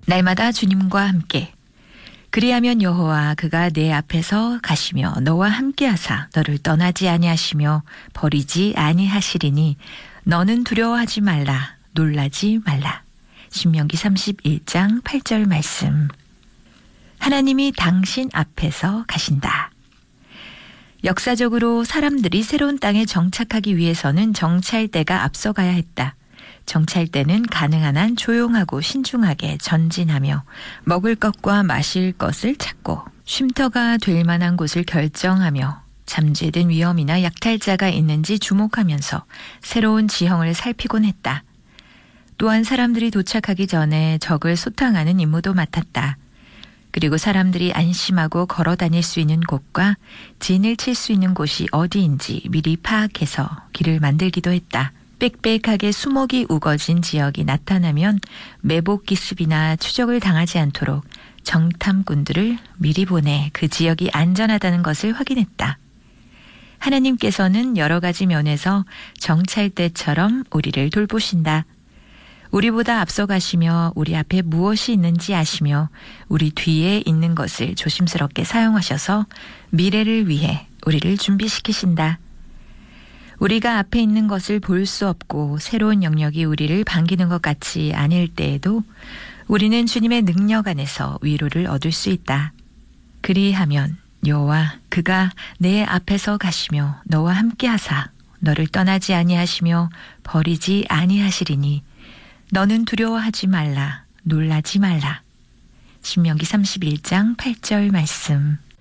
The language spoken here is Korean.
날마다 주님과 함께. 그리하면 여호와 그가 내 앞에서 가시며 너와 함께하사 너를 떠나지 아니하시며 버리지 아니하시리니 너는 두려워하지 말라 놀라지 말라. 신명기 31장 8절 말씀. 하나님이 당신 앞에서 가신다. 역사적으로 사람들이 새로운 땅에 정착하기 위해서는 정찰대가 앞서가야 했다. 정찰대는 가능한 한 조용하고 신중하게 전진하며 먹을 것과 마실 것을 찾고 쉼터가 될 만한 곳을 결정하며 잠재된 위험이나 약탈자가 있는지 주목하면서 새로운 지형을 살피곤 했다. 또한 사람들이 도착하기 전에 적을 소탕하는 임무도 맡았다. 그리고 사람들이 안심하고 걸어 다닐 수 있는 곳과 진을 칠 수 있는 곳이 어디인지 미리 파악해서 길을 만들기도 했다. 빽빽하게 수목이 우거진 지역이 나타나면 매복 기습이나 추적을 당하지 않도록 정탐꾼들을 미리 보내 그 지역이 안전하다는 것을 확인했다. 하나님께서는 여러 가지 면에서 정찰대처럼 우리를 돌보신다. 우리보다 앞서가시며 우리 앞에 무엇이 있는지 아시며 우리 뒤에 있는 것을 조심스럽게 사용하셔서 미래를 위해 우리를 준비시키신다. 우리가 앞에 있는 것을 볼 수 없고 새로운 영역이 우리를 반기는 것 같지 않을 때에도 우리는 주님의 능력 안에서 위로를 얻을 수 있다. 그리하면 여호와 그가 내 앞에서 가시며 너와 함께하사 너를 떠나지 아니하시며 버리지 아니하시리니 너는 두려워하지 말라 놀라지 말라. 신명기 31장 8절 말씀.